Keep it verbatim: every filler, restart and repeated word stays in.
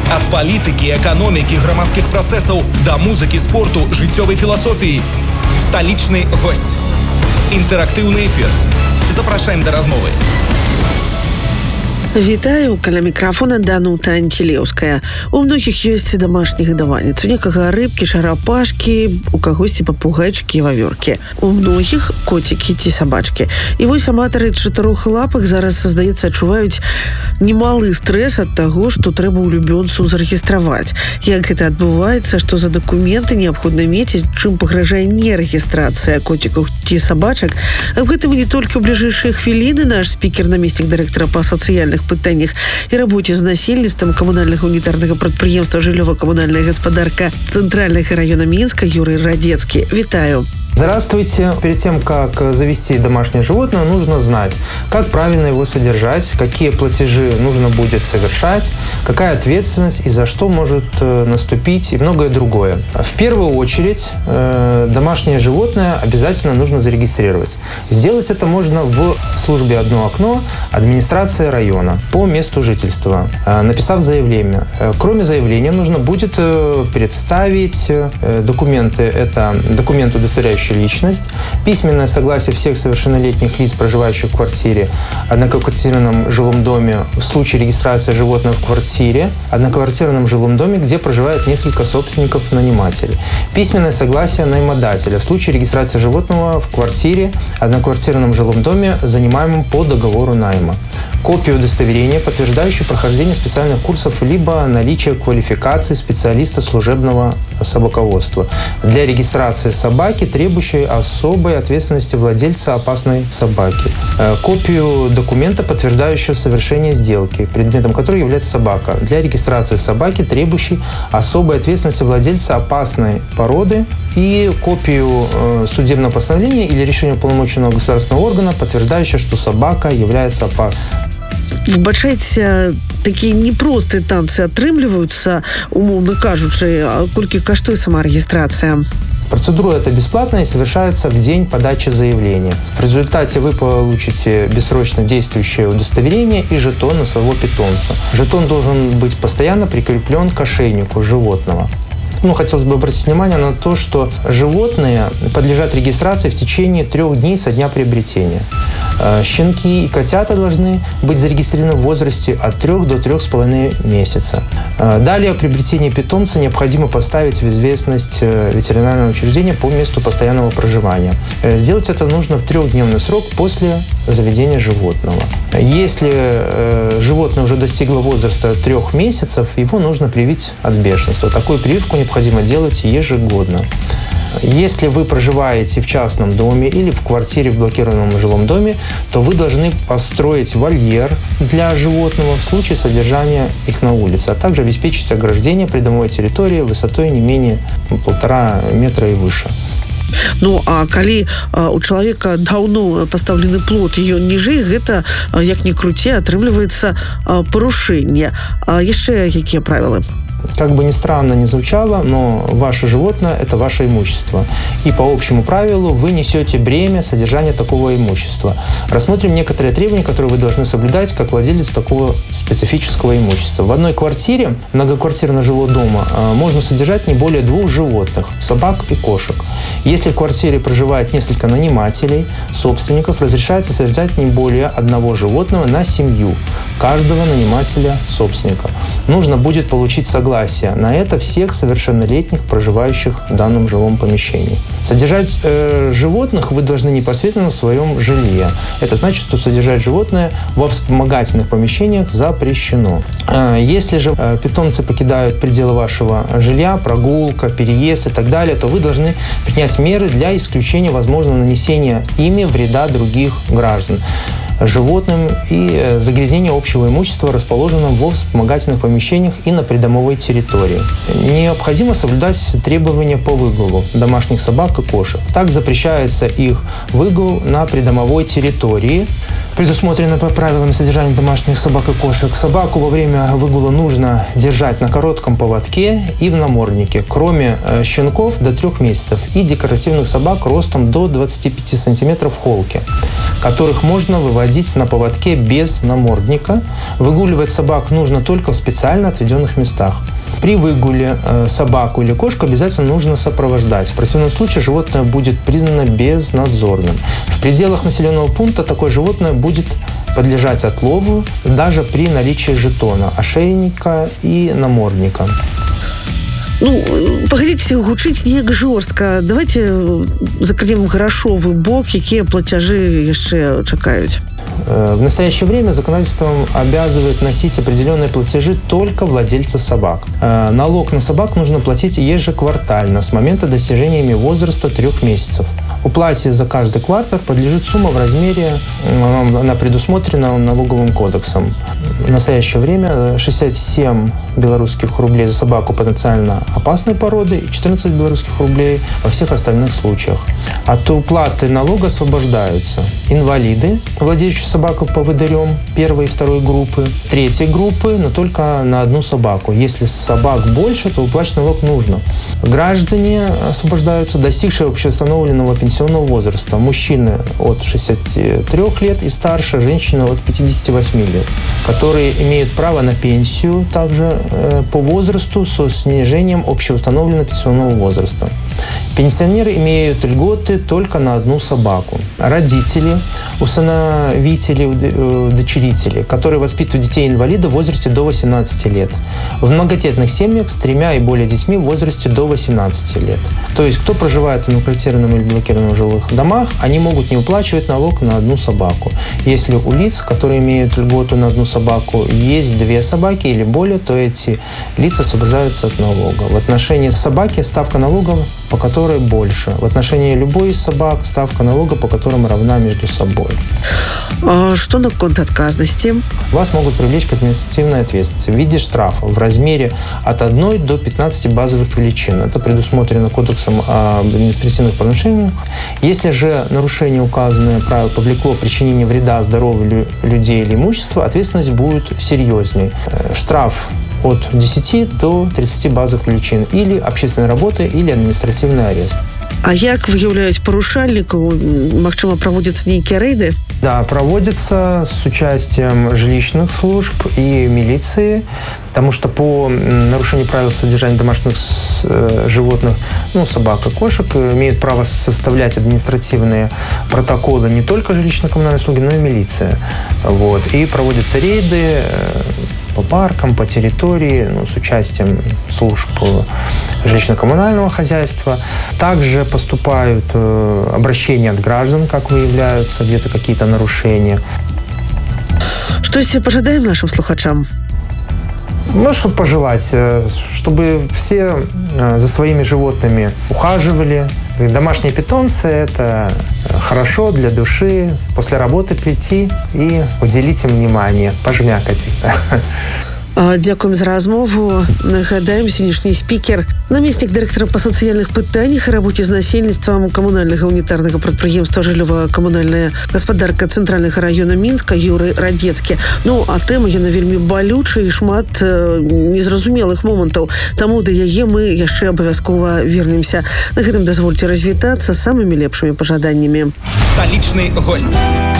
Ад палітыкі, эканомікі, грамадскіх працэсаў да музыкі, спорту, жыццёвай філасофіі. Сталічны госць. Інтэрактыўны эфір. Запрашаем да размовы. Вітаю, каля мікрафона Данута Антилеўская. У многіх ёсць дамашніх гадаванец. У некага рыбкі, чарапашкі, у кагосьці папугайчыкі і вавёркі. У многіх коцікі ці сабачкі. І вось аматары чатырохлапых зараз, здаецца, адчуваюць немалы стрэс ад таго, што трэба улюбёнцу зарэгістраваць. Як гэта адбываецца, што за дакументы неабходна мець, чым пагражае нерэгістрацыя коцікаў ці сабачак. Аб гэтым не толькі ў бліжэйшыя хвіліны наш спікер, намеснік дырэктара па сацыяльных пытаннях і рабоце з насельніцтвам камунальнага унітарнага прадпрыемства жыллёва-камунальная гаспадарка Цэнтральнага района Мінска Юрий Радецкий. Вітаю. Здравствуйте. Перед тем, как завести домашнее животное, нужно знать, как правильно его содержать, какие платежи нужно будет совершать, какая ответственность и за что может наступить и многое другое. В первую очередь, домашнее животное обязательно нужно зарегистрировать. Сделать это можно в службе «Одно окно» администрации района по месту жительства, написав заявление. Кроме заявления, нужно будет представить документы. Это документ, удостоверяющий личность, письменное согласие всех совершеннолетних лиц, проживающих в квартире, одноквартирном жилом доме в случае регистрации животного в квартире, одноквартирном жилом доме, где проживает несколько собственников-нанимателей. Письменное согласие наймодателя в случае регистрации животного в квартире, одноквартирном жилом доме, занимаемом по договору найма. Копию удостоверения, подтверждающую прохождение специальных курсов либо наличие квалификации специалиста служебного собаководства для регистрации собаки, требующей особой ответственности владельца опасной собаки. Копию документа, подтверждающего совершение сделки, предметом которой является собака, для регистрации собаки, требующей особой ответственности владельца опасной породы, и копию судебного постановления или решения уполномоченного государственного органа, подтверждающего, что собака является опасной. Выбачайце, такія непростыя танцы атрымліваюцца, умоўна кажучы, а колькі каштуе сама регистрация? Процедура эта бесплатная и совершается в день подачи заявления. В результате вы получите бессрочно действующее удостоверение и жетон на своего питомца. Жетон должен быть постоянно прикреплен к ошейнику животного. Ну, хотелось бы обратить внимание на то, что животные подлежат регистрации в течение трех дней со дня приобретения. Щенки и котята должны быть зарегистрированы в возрасте от трех до трех с половиной месяца. Далее, приобретение питомца необходимо поставить в известность ветеринарного учреждения по месту постоянного проживания. Сделать это нужно в трехдневный срок после заведения животного. Если животное уже достигло возраста трех месяцев, его нужно привить от бешенства. Такую прививку необходимо делать ежегодно. Если вы проживаете в частном доме или в квартире в блокированном жилом доме, то вы должны построить вольер для животного в случае содержания их на улице, а также обеспечить ограждение придомовой территории высотой не менее полтора метра и выше. Ну, а калі а, у чалавека даўно пастаўлены плот і ён ніжэй, гэта, а, як ни круці, атрымліваецца а, парушэнне. А яшчэ якія правілы? Как бы ни странно ни звучало, но ваше животное – это ваше имущество. И по общему правилу вы несете бремя содержания такого имущества. Рассмотрим некоторые требования, которые вы должны соблюдать как владелец такого специфического имущества. В одной квартире многоквартирного жилого дома можно содержать не более двух животных – собак и кошек. Если в квартире проживает несколько нанимателей, собственников, разрешается содержать не более одного животного на семью каждого нанимателя-собственника. Нужно будет получить согласие на это всех совершеннолетних, проживающих в данном жилом помещении. Содержать э, животных вы должны непосредственно в своем жилье. Это значит, что содержать животное во вспомогательных помещениях запрещено. Э, если же э, питомцы покидают пределы вашего жилья, прогулка, переезд и так далее, то вы должны принять меры для исключения возможного нанесения ими вреда других граждан, животным и загрязнение общего имущества, расположенного во вспомогательных помещениях и на придомовой территории. Необходимо соблюдать требования по выгулу домашних собак и кошек. Так запрещается их выгул на придомовой территории. Предусмотрено по правилам содержания домашних собак и кошек. Собаку во время выгула нужно держать на коротком поводке и в наморднике, кроме щенков до трех месяцев и декоративных собак ростом до двадцати пяти сантиметров в холке. которых можно выводить на поводке без намордника. Выгуливать собак нужно только в специально отведенных местах. При выгуле э, собаку или кошку обязательно нужно сопровождать. В противном случае животное будет признано безнадзорным. В пределах населенного пункта такое животное будет подлежать отлову даже при наличии жетона, ошейника и намордника. Ну, погодите, гучыць неяк жорстка. Давайте закрыем грашовы бок, якія плацяжы яшчэ чакаюць. В настоящее время законодательством обязывает носить определенные платежи только владельцев собак. Налог на собак нужно платить ежеквартально с момента достижения ими возраста трех месяцев. Уплате за каждый квартал подлежит сумма в размере, она предусмотрена налоговым кодексом. В настоящее время шестьдесят семь белорусских рублей за собаку потенциально опасной породы и четырнадцать белорусских рублей во всех остальных случаях. От уплаты налога освобождаются инвалиды, владеющие собакой поводырем первой и второй группы, третьей группы, но только на одну собаку. Если собак больше, то уплачивать налог нужно. Граждане освобождаются, достигшие общеустановленного пенсионного возраста. Мужчины от шестидесяти трёх лет и старше, женщины от пятидесяти восьми лет, которые имеют право на пенсию также э, по возрасту со снижением общеустановленного пенсионного возраста. Пенсионеры имеют льготы только на одну собаку. Родители, усыновители, удочерители, которые воспитывают детей-инвалидов в возрасте до восемнадцати лет. В многодетных семьях с тремя и более детьми в возрасте до восемнадцати лет. То есть, кто проживает в инвалидизированном или блокированных жилых домах, они могут не уплачивать налог на одну собаку. Если у лиц, которые имеют льготу на одну собаку, есть две собаки или более, то эти лица освобождаются от налога. В отношении собаки ставка налога, по которой больше. В отношении любой из собак ставка налога, по которым равна между собой. А что на конт отказности? Вас могут привлечь к административной ответственности в виде штрафа в размере от одной до пятнадцати базовых величин. Это предусмотрено Кодексом об административных правонарушениях. Если же нарушение указанное правило повлекло причинение вреда здоровью людей или имуществу, ответственность будет серьезней. Штраф от десяти до тридцати базовых величин или общественной работы, или административный арест. А як выяўляюць парушальнікаў? Магчыма, праводзяцца нейкія рэйды? Да, проводится с участием жилищных служб и милиции, потому что по нарушению правил содержания домашних животных, ну, собак и кошек, имеют право составлять административные протоколы не только жилищно-коммунальные услуги, но и милиция. Вот. И проводятся рейды по паркам, по территории, ну, с участием служб жилищно-коммунального хозяйства. Также поступают э, обращения от граждан, как выявляются где-то какие-то нарушения. Что себе пожадаем нашим слухачам? Ну, что пожелать, чтобы все за своими животными ухаживали. Домашние питомцы – это хорошо для души. После работы прийти и уделить им внимание, пожмякать их. Дзякуем за размову. Нагадаем, сённяшні спікер, намеснік дырэктара па сацыяльных пытаннях і рабоце з насельніцтвам камунальнага унітарнага прадпрыемства жыллёва-камунальная гаспадарка цэнтральнага раёна Мінска Юрый Радзецкі. Ну, а тэма яна вельмі балючая і шмат э, незразумелых момантаў. Таму да яе мы яшчэ абавязкова вернемся. На гэтым дазвольце развітацца з самымі лепшымі пажаданнямі. Сталічны госць.